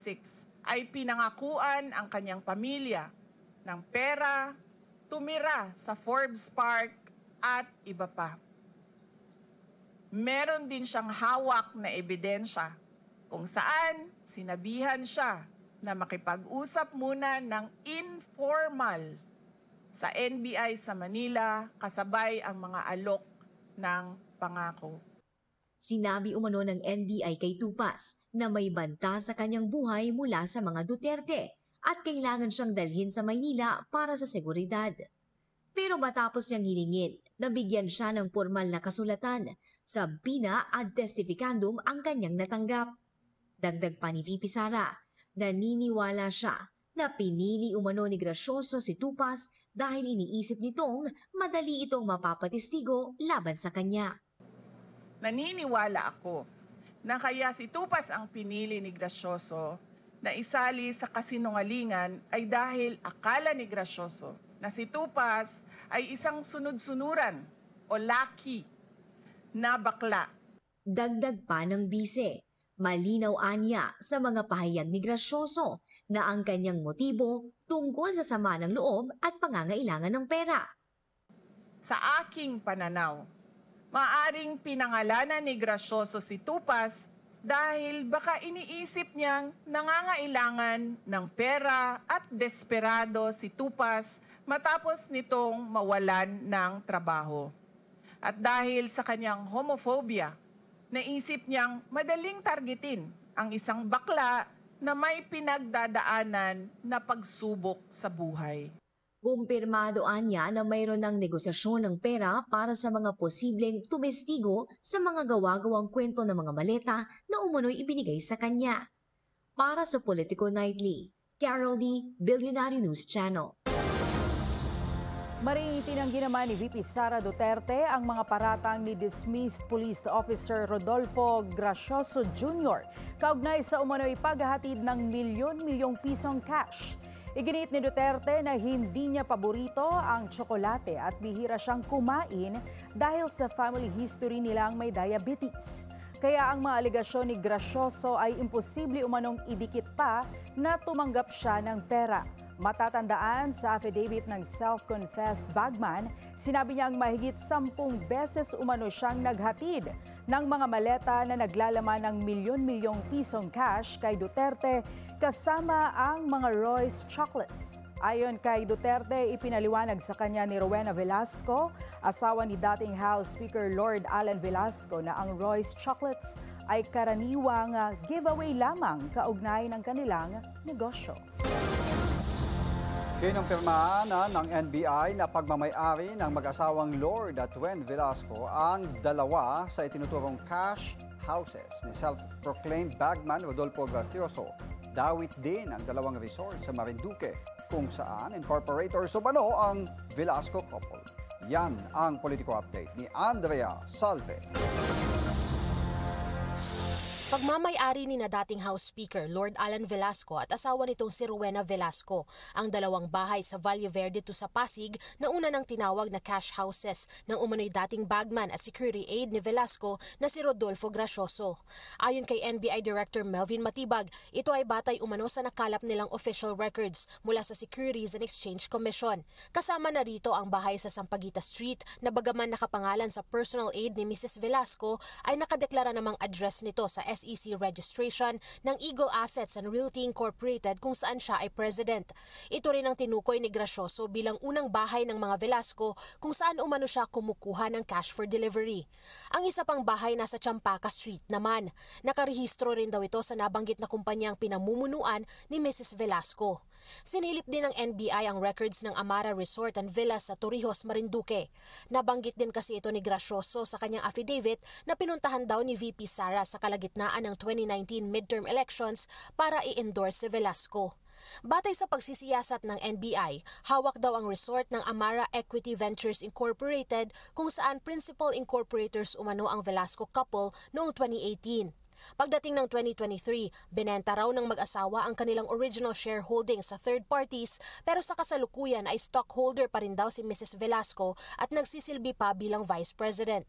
ay pinangakuan ang kanyang pamilya ng pera, tumira sa Forbes Park at iba pa. Meron din siyang hawak na ebidensya kung saan sinabihan siya na makipag-usap muna ng informal sa NBI sa Manila kasabay ang mga alok ng pangako. Sinabi umano ng NBI kay Tupas na may banta sa kanyang buhay mula sa mga Duterte at kailangan siyang dalhin sa Maynila para sa seguridad. Pero matapos niyang hilingin, nabigyan siya ng formal na kasulatan, subpoena at testificandum ang kanyang natanggap. Dagdag pa ni VP Sara, naniniwala siya na pinili umano ni Gracioso si Tupas dahil iniisip nitong madali itong mapapatistigo laban sa kanya. Naniniwala ako na kaya si Tupas ang pinili ni Gracioso na isali sa kasinungalingan ay dahil akala ni Gracioso na si Tupas ay isang sunod-sunuran o lucky na bakla. Dagdag pa ng bise, malinaw anya sa mga pahayag ni Gracioso na ang kanyang motibo tungkol sa sama ng loob at pangangailangan ng pera. Sa aking pananaw, maaring pinangalanan ni Gracioso si Tupas dahil baka iniisip niyang nangangailangan ng pera at desperado si Tupas matapos nitong mawalan ng trabaho. At dahil sa kanyang homophobia, naisip niyang madaling targetin ang isang bakla na may pinagdadaanan na pagsubok sa buhay. Kumpirmado anya na mayroon ng negosasyon ng pera para sa mga posibleng tumestigo sa mga gawa-gawang kwento ng mga maleta na umunoy ibinigay sa kanya. Para sa Politico Nightly, Carol D., Billionaire News Channel. Maring itinanggi naman ni VP Sara Duterte ang mga paratang ni dismissed Police Officer Rodolfo Gracioso Jr. kaugnay sa umano'y paghahatid ng milyon-milyong pisong cash. Iginit ni Duterte na hindi niya paborito ang tsokolate at bihira siyang kumain dahil sa family history nilang may diabetes. Kaya ang mga alegasyon ni Gracioso ay imposible umanong idikit pa na tumanggap siya ng pera. Matatandaan sa affidavit ng self-confessed bagman, sinabi niyang mahigit 10 beses umano siyang naghatid ng mga maleta na naglalaman ng milyon-milyong pisong cash kay Duterte kasama ang mga Royce Chocolates. Ayon kay Duterte, ipinaliwanag sa kanya ni Rowena Velasco, asawa ni dating House Speaker Lord Alan Velasco, na ang Royce Chocolates ay karaniwang giveaway lamang kaugnay ng kanilang negosyo. Kinumpirmahan ng NBI na pagmamay-ari ng mag-asawang Lord at Wen Velasco ang dalawa sa itinuturong cash houses ni self-proclaimed bagman Rodolfo Gracioso. Dawit din ang dalawang resort sa Marinduque kung saan incorporators umano ang Velasco couple. Yan ang Politico Update ni Andrea Salve. Pagmamay-ari ni na dating House Speaker Lord Alan Velasco at asawa nitong si Rowena Velasco ang dalawang bahay sa Valle Verde to sa Pasig na una ng tinawag na cash houses ng umano'y dating bagman at security aide ni Velasco na si Rodolfo Gracioso. Ayon kay NBI Director Melvin Matibag, ito ay batay umano sa nakalap nilang official records mula sa Securities and Exchange Commission. Kasama na rito ang bahay sa Sampaguita Street na bagaman nakapangalan sa personal aide ni Mrs. Velasco ay nakadeklara namang address nito sa SEC registration ng Eagle Assets and Realty Incorporated kung saan siya ay president. Ito rin ang tinukoy ni Gracioso bilang unang bahay ng mga Velasco kung saan umano siya kumukuha ng cash for delivery. Ang isa pang bahay nasa Champaka Street naman. Nakarehistro rin daw ito sa nabanggit na kumpanyang pinamumunuan ni Mrs. Velasco. Sinilip din ng NBI ang records ng Amara Resort and Villas sa Torrijos, Marinduque. Nabanggit din kasi ito ni Gracioso sa kanyang affidavit na pinuntahan daw ni VP Sara sa kalagitnaan ng 2019 midterm elections para i-endorse si Velasco. Batay sa pagsisiyasat ng NBI, hawak daw ang resort ng Amara Equity Ventures Incorporated kung saan principal incorporators umano ang Velasco couple noong 2018. Pagdating ng 2023, binenta raw ng mag-asawa ang kanilang original shareholding sa third parties pero sa kasalukuyan ay stockholder pa rin daw si Mrs. Velasco at nagsisilbi pa bilang vice president.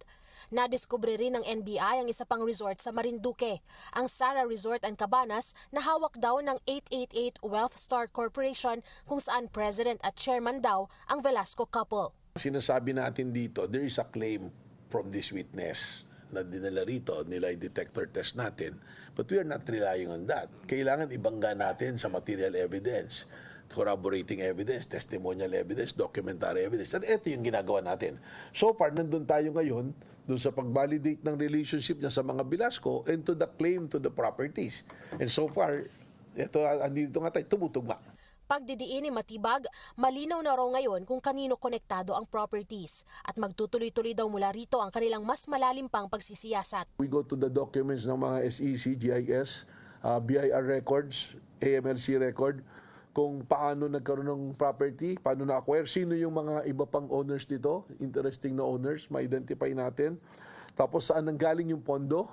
Nadiskubre rin ng NBI ang isa pang resort sa Marinduque, ang Sara Resort and Cabanas na hawak daw ng 888 Wealth Star Corporation kung saan president at chairman daw ang Velasco couple. Sinasabi natin dito, there is a claim from this witness na dinala rito, nila detector test natin. But we are not relying on that. Kailangan ibangga natin sa material evidence, corroborating evidence, testimonial evidence, documentary evidence. At ito yung ginagawa natin. So far, nandun tayo ngayon, dun sa pag-validate ng relationship niya sa mga Velasco and to the claim to the properties. And so far, ito, andito nga tayo, tumutugma. Pagdidiin ni Matibag, malinaw na raw ngayon kung kanino konektado ang properties at magtutuloy-tuloy daw mula rito ang kanilang mas malalim pang pagsisiyasat. We go to the documents ng mga SEC, GIS, BIR records, AMLC record, kung paano nagkaroon ng property, paano na-acquire, sino yung mga iba pang owners dito, interesting na owners, ma-identify natin. Tapos saan nanggaling yung pondo,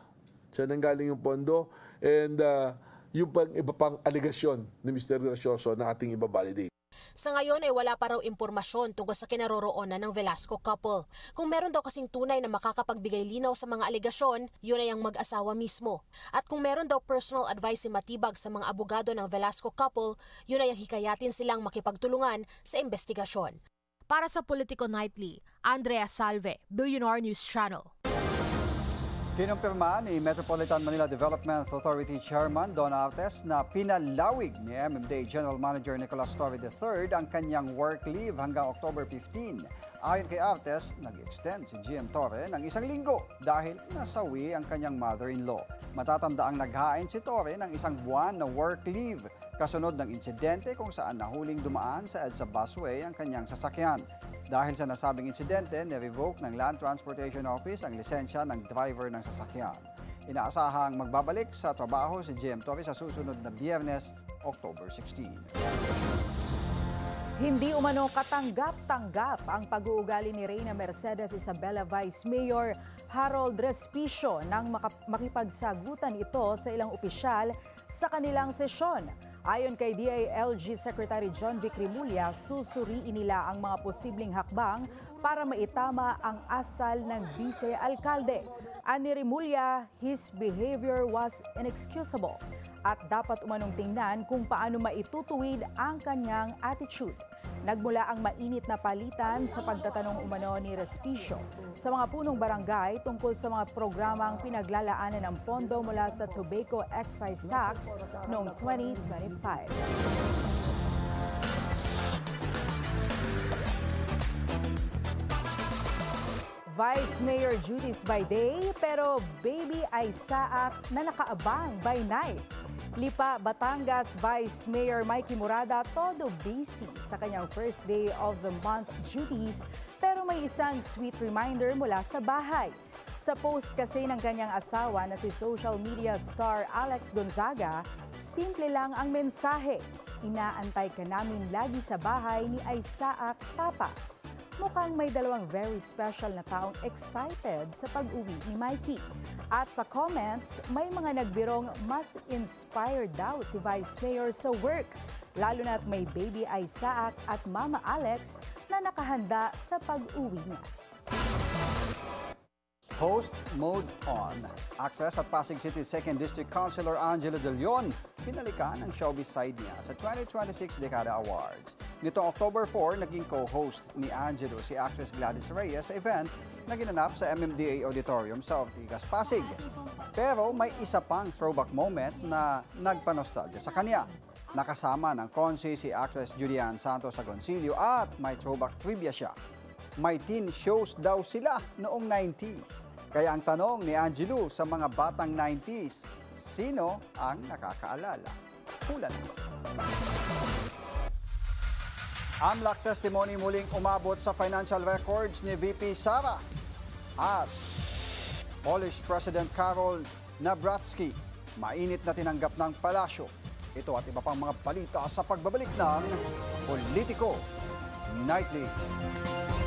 and yung iba pang aligasyon ni Mr. Gracioso na ating ibabalidate. Sa ngayon ay wala pa raw impormasyon tungkol sa kinaroroonan ng Velasco couple. Kung meron daw kasing tunay na makakapagbigay linaw sa mga alegasyon, yun ay ang mag-asawa mismo. At kung meron daw personal advice si Matibag sa mga abogado ng Velasco couple, yun ay ang hikayatin silang makipagtulungan sa investigasyon. Para sa Politico Nightly, Andrea Salve, Billionaire News Channel. Kinumpirma ni Metropolitan Manila Development Authority Chairman Don Artes na pinalawig ni MMDA General Manager Nicolas Torre III ang kanyang work leave hanggang October 15. Ayon kay Artes, nag-extend si GM Torre ng 1 linggo dahil nasawi ang kanyang mother-in-law. Matatandaang naghain si Torre ng 1 buwan na work leave kasunod ng insidente kung saan nahuling dumaan sa EDSA busway ang kanyang sasakyan. Dahil sa nasabing insidente, nirevoke ng Land Transportation Office ang lisensya ng driver ng sasakyan. Inaasahang magbabalik sa trabaho si GM Torre sa susunod na Biyernes, October 16. Hindi umano katanggap-tanggap ang pag-uugali ni Reyna Mercedes Isabela Vice Mayor Harold Respicio nang makipagsagutan ito sa ilang opisyal sa kanilang sesyon. Ayon kay DILG Secretary John Vic Rimulya, susuriin nila ang mga posibleng hakbang para maitama ang asal ng vice-alkalde. Ani Rimulya, his behavior was inexcusable at dapat umanong tingnan kung paano maitutuwid ang kanyang attitude. Nagmula ang mainit na palitan sa pagtatanong umano ni Respicio sa mga punong barangay tungkol sa mga programang pinaglalaanan ng pondo mula sa tobacco excise tax noong 2025. Vice Mayor duties by day pero baby ay saak na nakaabang by night. Lipa, Batangas Vice Mayor Mikey Morada todo busy sa kanyang first day of the month duties pero may isang sweet reminder mula sa bahay. Sa post kasi ng kanyang asawa na si social media star Alex Gonzaga, simple lang ang mensahe. Inaantay ka namin lagi sa bahay ni Isaac Papa. Mukhang may dalawang very special na taong excited sa pag-uwi ni Mikey. At sa comments, may mga nagbirong mas inspired daw si Vice Mayor sa work, lalo na't may baby Isaac at Mama Alex na nakahanda sa pag-uwi niya. Host mode on. Actress at Pasig City 2nd District Councilor Angelo De Leon pinalikan ang showbiz side niya sa 2026 Decada Awards. Nitong October 4, naging co-host ni Angelo si actress Gladys Reyes sa event na ginanap sa MMDA Auditorium sa Ortigas, Pasig. Pero may isa pang throwback moment na nagpanostalgia sa kanya. Nakasama ng konsi si actress Julian Santos Agoncillo at may throwback trivia siya. May teen shows daw sila noong 90s. Kaya ang tanong ni Angelo sa mga batang 90s, sino ang nakakaalala? Ulan. AMLAC testimony muling umabot sa financial records ni VP Sara at Polish President Karol Nawrocki. Mainit na tinanggap ng palasyo. Ito at iba pang mga balita sa pagbabalik ng Politico Nightly.